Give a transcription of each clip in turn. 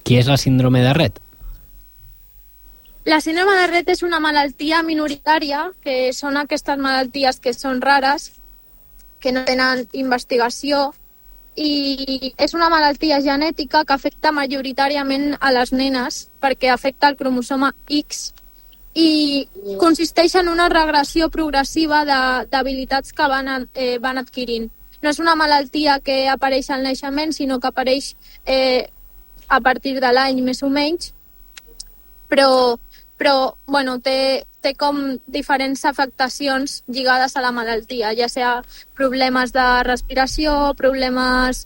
Què és la síndrome de Rett? La síndrome de Rett és una malaltia minoritària, que són aquestes malalties que són rares, que no tenen investigació, i és una malaltia genètica que afecta majoritàriament a les nenes perquè afecta el cromosoma X i consisteix en una regressió progressiva d'habilitats que van adquirint. No és una malaltia que apareix al naixement, sinó que apareix a partir de l'any més o menys, però bueno, té com diferents afectacions lligades a la malaltia, ja sigui problemes de respiració, problemes,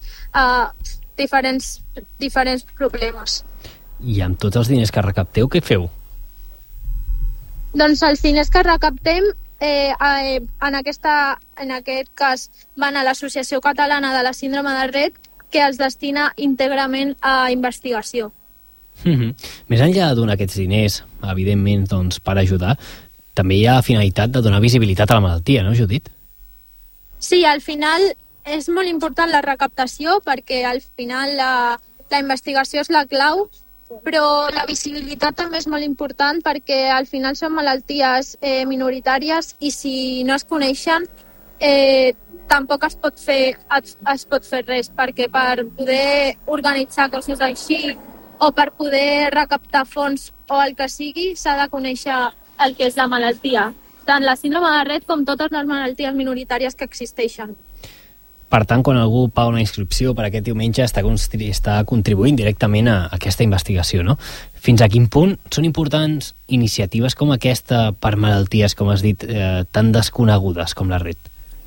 diferents problemes. I amb tots els diners que recapteu, què feu? Doncs els diners que recaptem en aquest cas van a l'Associació Catalana de la Síndrome de Rett, que els destina íntegrament a investigació. Més enllà de donar aquests diners, evidentment, doncs, per ajudar, també hi ha la finalitat de donar visibilitat a la malaltia, no, Judit? Sí, al final és molt important la recaptació perquè al final la investigació és la clau, però la visibilitat també és molt important perquè al final són malalties minoritàries i si no es coneixen tampoc es pot fer res, perquè per poder organitzar coses així o per poder recaptar fons o el que sigui, s'ha de conèixer el que és la malaltia. Tant la síndrome de Rett com totes les malalties minoritàries que existeixen. Per tant, quan algú paga una inscripció per aquest diumenge està contribuint directament a aquesta investigació, no? Fins a quin punt són importants iniciatives com aquesta per malalties, com has dit, tan desconegudes com la Rett?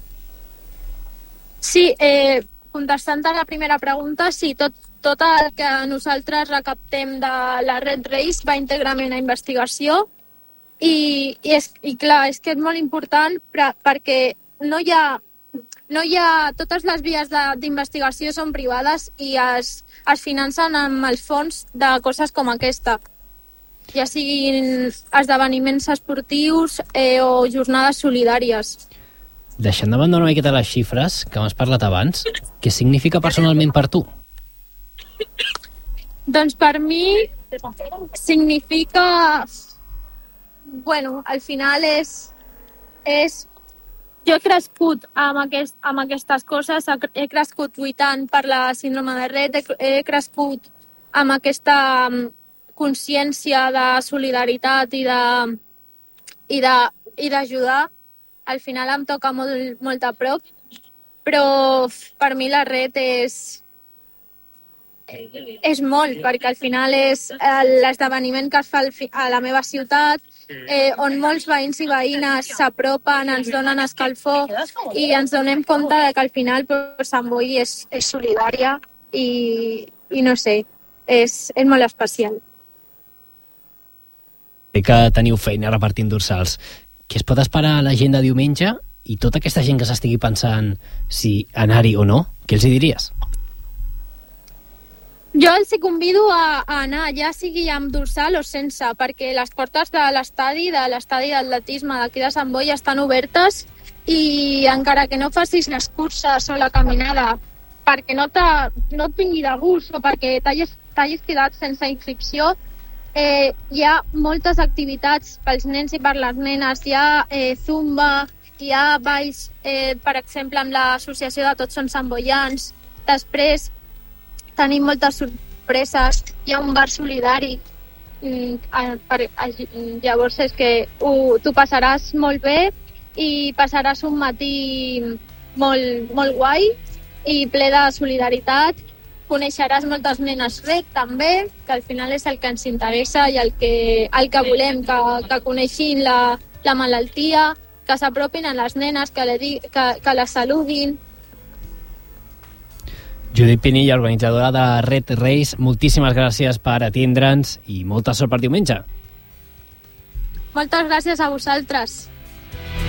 Sí, contestant a la primera pregunta, sí, tot el que nosaltres recaptem de la Rett Race va íntegrament a investigació i clar, és que és molt important perquè no hi ha totes les vies d'investigació són privades i es financen amb els fons de coses com aquesta, ja siguin esdeveniments esportius o jornades solidàries. Deixant de banda una miqueta les xifres que m'has parlat abans, què significa personalment per tu? Doncs per mi significa... Bueno, al final és jo he crescut amb aquestes coses, he crescut lluitant per la síndrome de Rett, he crescut amb aquesta consciència de solidaritat i d'ajudar. Al final em toca molt a prop, però per mi la Rett és molt, perquè al final és l'esdeveniment que es fa a la meva ciutat, on molts veïns i veïnes s'apropen, ens donen escalfor i ens donem compte que al final Sant Boi és solidària i no sé, és molt especial. Sé que teniu feina repartint dorsals. Què es pot esperar a la gent de diumenge i tota aquesta gent que s'estigui pensant si anar-hi o no, què els hi diries? Jo els convido a anar, ja sigui amb dorsal o sense, perquè les portes de l'estadi d'atletisme d'aquí de Sant Boi estan obertes i encara que no facis les curses o la caminada perquè no et vingui de gust o perquè t'hagis quedat sense inscripció, hi ha moltes activitats pels nens i per les nenes, hi ha zumba, hi ha balls, per exemple, amb l'associació de Tots són santboians, després tenim moltes sorpreses, hi ha un bar solidari, llavors és que tu passaràs molt bé i passaràs un matí molt, molt guai i ple de solidaritat, coneixeràs moltes nenes Rett també, que al final és el que ens interessa i el que volem, que coneixin la malaltia, que s'apropin a les nenes, que les saludin. Judit Pinilla, organitzadora de Rett Race, moltíssimes gràcies per atendre'ns i molta sort per diumenge. Moltes gràcies a vosaltres.